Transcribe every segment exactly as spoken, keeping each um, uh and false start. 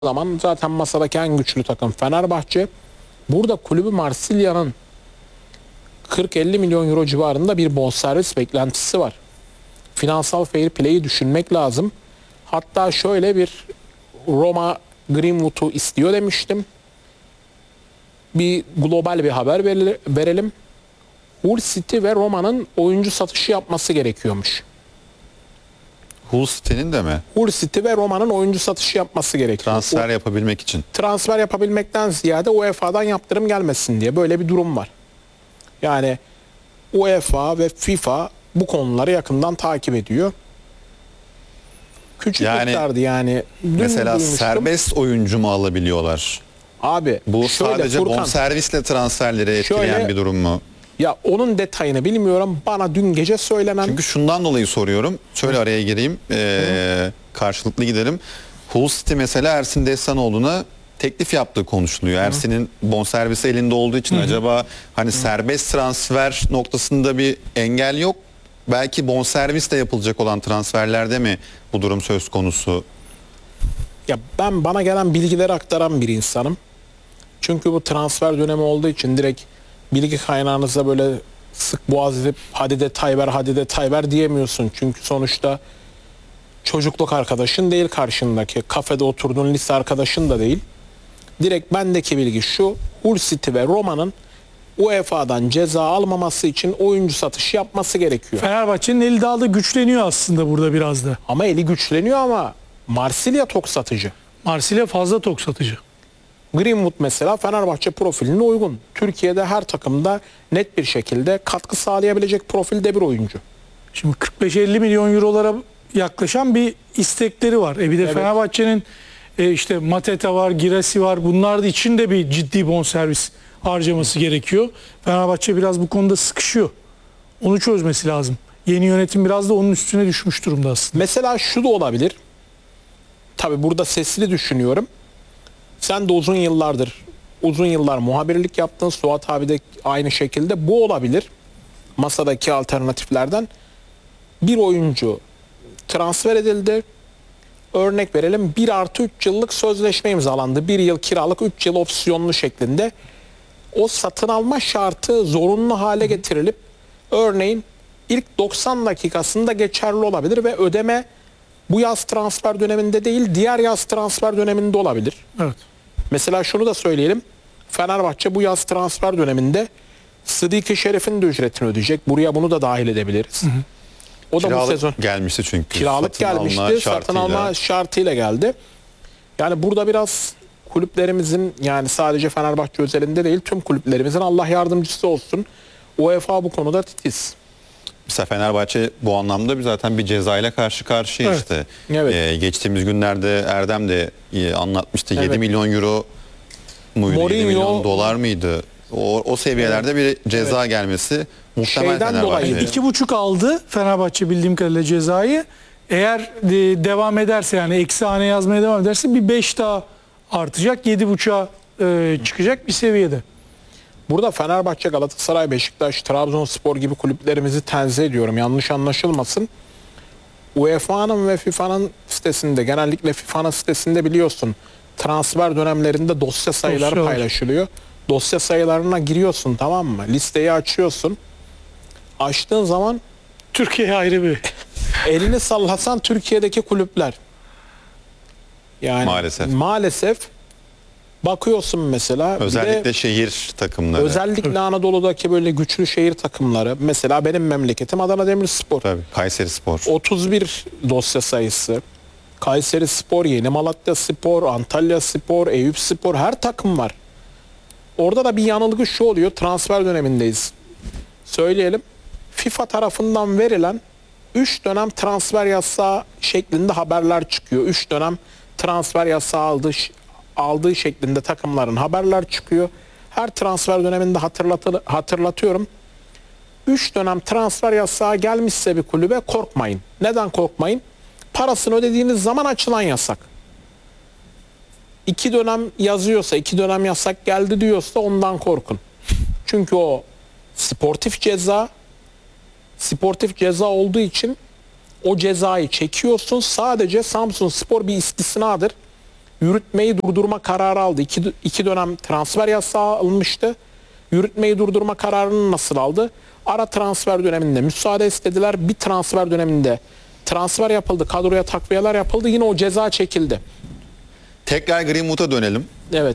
zaman zaten masadaki en güçlü takım Fenerbahçe. Burada kulübü Marsilya'nın kırk elli milyon euro civarında bir bonservis beklentisi var. Finansal fair play'i düşünmek lazım. Hatta şöyle bir Roma Greenwood'u istiyor demiştim. Bir global bir haber verelim. Hull City ve Roma'nın oyuncu satışı yapması gerekiyormuş. Hull City'nin de mi? Hull City ve Roma'nın oyuncu satışı yapması gerekiyor. Transfer o, yapabilmek için. Transfer yapabilmekten ziyade U E F A'dan yaptırım gelmesin diye böyle bir durum var. Yani U E F A ve FIFA bu konuları yakından takip ediyor. Küçük yani, miktardı yani. Dün mesela duymuştum. serbest oyuncu mu alabiliyorlar? Abi Bu şöyle, sadece Furkan, bonservisle transferleri etkileyen şöyle, bir durum mu? Ya onun detayını bilmiyorum. Bana dün gece söylenen... Çünkü şundan dolayı soruyorum. Şöyle Hı. araya gireyim. Ee, karşılıklı gidelim. Hull City mesela Ersin Destanoğlu'na teklif yaptığı konuşuluyor. Hı. Ersin'in bonservisi elinde olduğu için Hı. acaba hani Hı. serbest transfer noktasında bir engel yok. Belki bonservisle yapılacak olan transferlerde mi bu durum söz konusu? Ya ben bana gelen bilgileri aktaran bir insanım. Çünkü bu transfer dönemi olduğu için direkt bilgi kaynağınıza böyle sık boğaz edip hadi detay ver hadi detay ver diyemiyorsun. Çünkü sonuçta çocukluk arkadaşın değil karşındaki. Kafede oturduğun lise arkadaşın da değil. Direkt bendeki bilgi şu: Hull City ve Roma'nın U E F A'dan ceza almaması için oyuncu satışı yapması gerekiyor. Fenerbahçe'nin eli daha da güçleniyor aslında burada biraz da. Ama eli güçleniyor ama Marsilya tok satıcı. Marsilya fazla tok satıcı. Greenwood mesela Fenerbahçe profiline uygun. Türkiye'de her takımda net bir şekilde katkı sağlayabilecek profilde bir oyuncu. Şimdi kırk beş elli milyon eurolara yaklaşan bir istekleri var. E bir de evet. Fenerbahçe'nin e işte Mateta var, Girassi var. Bunlar da için de bir ciddi bonservis harcaması gerekiyor. Fenerbahçe biraz bu konuda sıkışıyor. Onu çözmesi lazım. Yeni yönetim biraz da onun üstüne düşmüş durumda aslında. Mesela şu da olabilir. Tabii burada sesli düşünüyorum. Sen de uzun yıllardır, uzun yıllar muhabirlik yaptın. Suat abi de aynı şekilde. Bu olabilir. Masadaki alternatiflerden. Bir oyuncu transfer edildi. Örnek verelim, bir artı üç yıllık sözleşme imzalandı. bir yıl kiralık, üç yıl opsiyonlu şeklinde. O satın alma şartı zorunlu hale getirilip örneğin ilk doksan dakikasında geçerli olabilir ve ödeme bu yaz transfer döneminde değil, diğer yaz transfer döneminde olabilir. Evet. Mesela şunu da söyleyelim. Fenerbahçe bu yaz transfer döneminde Sıdiki Şerif'in de ücretini ödeyecek. Buraya bunu da dahil edebiliriz. Hı hı. O da kiralık bu sezon gelmişti çünkü. Kiralık satın gelmişti. Alma satın alma şartıyla geldi. Yani burada biraz kulüplerimizin, yani sadece Fenerbahçe özelinde değil, tüm kulüplerimizin Allah yardımcısı olsun. U E F A bu konuda titiz. Mesela Fenerbahçe bu anlamda zaten bir cezayla karşı karşıya evet. işte. Evet. Ee, geçtiğimiz günlerde Erdem de e, anlatmıştı. Evet. yedi milyon euro muydu? Mourinho, yedi milyon dolar mıydı? O, o seviyelerde evet. bir ceza evet. gelmesi muhtemel Fenerbahçe'ye. Burada Fenerbahçe, Galatasaray, Beşiktaş, Trabzonspor gibi kulüplerimizi tenzih ediyorum. Yanlış anlaşılmasın. U E F A'nın ve FIFA'nın sitesinde, genellikle FIFA'nın sitesinde biliyorsun, transfer dönemlerinde dosya sayıları dosya paylaşılıyor. Dosya sayılarına giriyorsun, tamam mı? Listeyi açıyorsun. Açtığın zaman Türkiye ayrı bir. Elini sallasan Türkiye'deki kulüpler. Yani maalesef. Maalesef bakıyorsun mesela. Özellikle de, şehir takımları. Özellikle Anadolu'daki böyle güçlü şehir takımları. Mesela benim memleketim Adana Demirspor. Tabii, Kayserispor. otuz bir dosya sayısı. Kayserispor, Yeni Malatyaspor, Antalyaspor, Eyüpspor, her takım var. Orada da bir yanılgı şu oluyor. Transfer dönemindeyiz. Söyleyelim. FIFA tarafından verilen üç dönem transfer yasağı şeklinde haberler çıkıyor. üç dönem transfer yasağı aldığı, aldığı şeklinde takımların haberler çıkıyor. Her transfer döneminde hatırlatı, hatırlatıyorum. üç dönem transfer yasağı gelmişse bir kulübe korkmayın. Neden korkmayın? Parasını ödediğiniz zaman açılan yasak. iki dönem yazıyorsa, iki dönem yasak geldi diyorsa ondan korkun. Çünkü o sportif ceza, sportif ceza olduğu için o cezayı çekiyorsun. Sadece Samsunspor bir istisnadır. yürütmeyi durdurma kararı aldı. İki, iki dönem transfer yasağı alınmıştı. Yürütmeyi durdurma kararını nasıl aldı? Ara transfer döneminde müsaade istediler. Bir transfer döneminde transfer yapıldı. Kadroya takviyeler yapıldı. Yine o ceza çekildi. Tekrar Greenwood'a dönelim. Evet.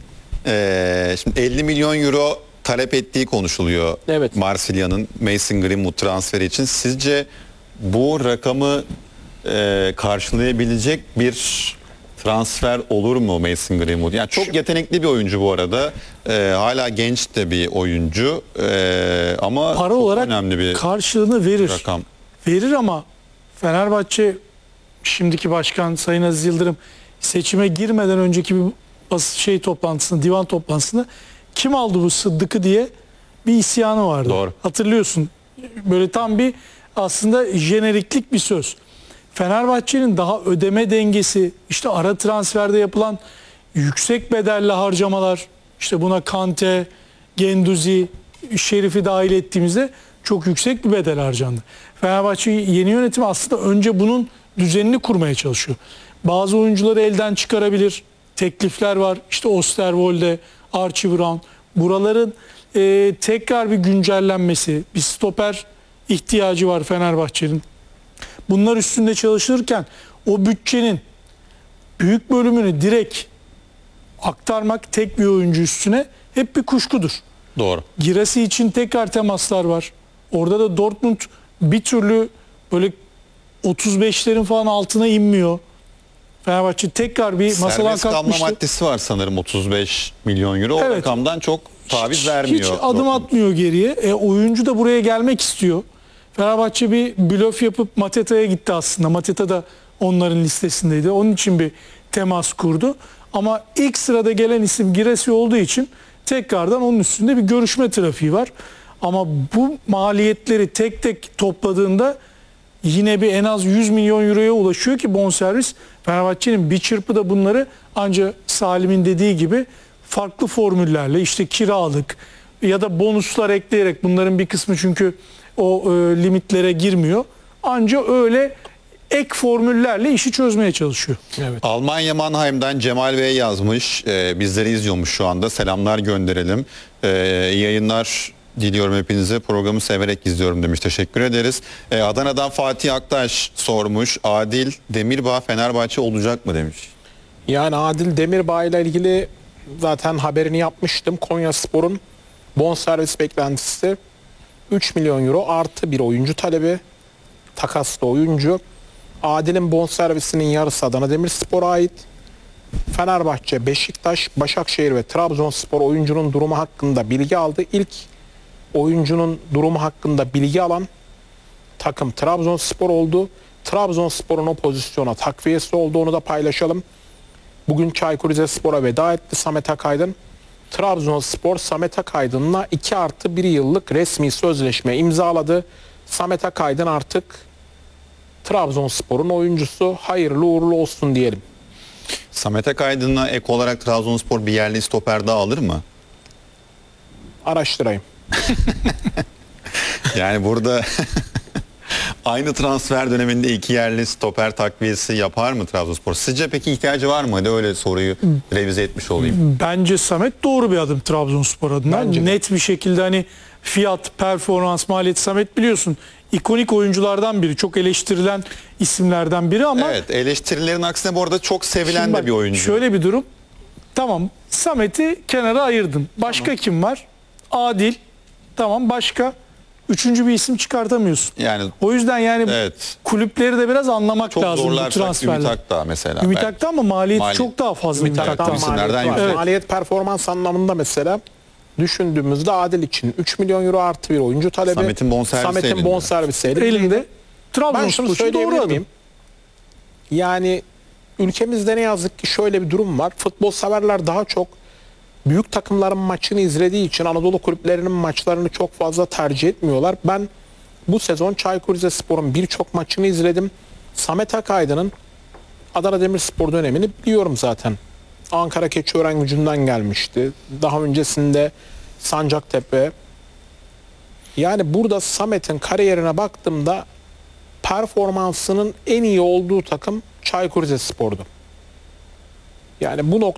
Ee, şimdi elli milyon euro talep ettiği konuşuluyor. Evet. Marsilya'nın Mason Greenwood transferi için. Sizce bu rakamı e, karşılayabilecek bir transfer olur mu Mason Greenwood? Yani çok yetenekli bir oyuncu bu arada. Ee, hala genç de bir oyuncu. Ee, ama Para çok olarak önemli bir karşılığını verir. rakam. Verir ama Fenerbahçe şimdiki başkan Sayın Aziz Yıldırım seçime girmeden önceki bir bas şey toplantısında, divan toplantısında kim aldı bu Sıddık'ı diye bir isyanı vardı. Doğru. Hatırlıyorsun. Böyle tam bir aslında jeneriklik bir söz. Fenerbahçe'nin daha ödeme dengesi, işte ara transferde yapılan yüksek bedelli harcamalar, işte buna Kante, Genduzi, Şerif'i dahil ettiğimizde çok yüksek bir bedel harcandı. Fenerbahçe yeni yönetimi aslında önce bunun düzenini kurmaya çalışıyor. Bazı oyuncuları elden çıkarabilir. Teklifler var. İşte Osterwolde, Archie Brown. Buraların e, tekrar bir güncellenmesi, bir stoper ihtiyacı var Fenerbahçe'nin. Bunlar üstünde çalışırken o bütçenin büyük bölümünü direkt aktarmak tek bir oyuncu üstüne hep bir kuşkudur. Doğru. Giresi için tekrar temaslar var. Orada da Dortmund bir türlü böyle otuz beşlerin falan altına inmiyor. Fenerbahçe tekrar bir masadan Serbest kalma kalkmıştı. maddesi var sanırım otuz beş milyon euro. O Evet. rakamdan çok taviz Hiç- vermiyor. Hiç adım Dortmund. atmıyor geriye. E, oyuncu da buraya gelmek istiyor. Fenerbahçe bir blöf yapıp Mateta'ya gitti aslında. Mateta da onların listesindeydi. Onun için bir temas kurdu. Ama ilk sırada gelen isim Giresi olduğu için tekrardan onun üstünde bir görüşme trafiği var. Ama bu maliyetleri tek tek topladığında yine bir en az yüz milyon euroya ulaşıyor ki bonservis. Fenerbahçe'nin bir çırpıda bunları ancak Salim'in dediği gibi farklı formüllerle işte kiralık ya da bonuslar ekleyerek, bunların bir kısmı çünkü o e, limitlere girmiyor. Ancak öyle ek formüllerle işi çözmeye çalışıyor. Evet. Almanya Mannheim'dan Cemal Bey yazmış. Ee, bizleri izliyormuş şu anda. Selamlar gönderelim. Ee, iyi yayınlar diliyorum hepinize. Programı severek izliyorum demiş. Teşekkür ederiz. Ee, Adana'dan Fatih Aktaş sormuş. Adil Demirbağ Fenerbahçe olacak mı demiş. Yani Adil Demirbağ ile ilgili zaten haberini yapmıştım. Konyaspor'un bonservis beklentisi üç milyon euro artı bir oyuncu talebi. Takaslı oyuncu. Adil'in bonservisinin yarısı Adana Demirspor'a ait. Fenerbahçe, Beşiktaş, Başakşehir ve Trabzonspor oyuncunun durumu hakkında bilgi aldı. İlk oyuncunun durumu hakkında bilgi alan takım Trabzonspor oldu. Trabzonspor'un o pozisyona takviyesi oldu, onu da paylaşalım. Bugün Çaykur Rizespor'a veda etti Samet Akaydın. Trabzonspor Samet Akaydın'la iki artı bir yıllık resmi sözleşme imzaladı. Samet Akaydın artık Trabzonspor'un oyuncusu. Hayırlı uğurlu olsun diyelim. Samet Akaydın'a ek olarak Trabzonspor bir yerli stoper daha alır mı? Araştırayım. Yani burada aynı transfer döneminde iki yerli stoper takviyesi yapar mı Trabzonspor? Sizce peki ihtiyacı var mı? Hadi öyle soruyu revize etmiş olayım. Bence Samet doğru bir adım Trabzonspor adına. Bence de. Net bir şekilde hani fiyat, performans, maliyet, Samet biliyorsun ikonik oyunculardan biri. Çok eleştirilen isimlerden biri ama Evet, eleştirilerin aksine bu arada çok sevilen şimdi de bak, bir oyuncu. şöyle bir durum. Tamam, Samet'i kenara ayırdın. Başka kim var? Adil. Tamam, başka. Üçüncü bir isim çıkartamıyorsun. Yani O yüzden yani evet. kulüpleri de biraz anlamak Çok lazım bu zorlarsak transferler. Ümit Akdağ mesela. Ümit belki. Akdağ ama maliyeti Maliyet- çok daha fazla Ümit Ümit Akdağ Akdağ. isimlerden maliyet var. yüksek. Evet. Maliyet performans anlamında mesela düşündüğümüzde Adil için üç milyon euro artı bir oyuncu talebi. Samet'in bonservisi Samet'in elinde. bonservisi elinde. Elinde. Ben Trabzonspor şunu için doğru söyleyebilir adım. miyim? Yani ülkemizde ne yazık ki şöyle bir durum var. Futbol severler daha çok büyük takımların maçını izlediği için Anadolu kulüplerinin maçlarını çok fazla tercih etmiyorlar. Ben bu sezon Çaykur Rizespor'un birçok maçını izledim. Samet Akaydın'ın Adana Demirspor dönemini biliyorum zaten. Ankara Keçiören gelmişti. Daha öncesinde Sancaktepe. Yani burada Samet'in kariyerine baktığımda performansının en iyi olduğu takım Çaykur Rizespor'du. Yani bu